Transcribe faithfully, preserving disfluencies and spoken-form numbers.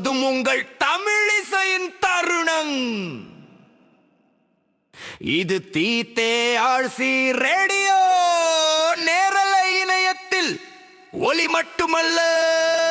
தொடும் உங்கள் தமிழிசையின் தருணம். இது தீத்தே ஆழ்சி ரேடியோ நேரலை இணையத்தில் ஒலி மட்டுமல்ல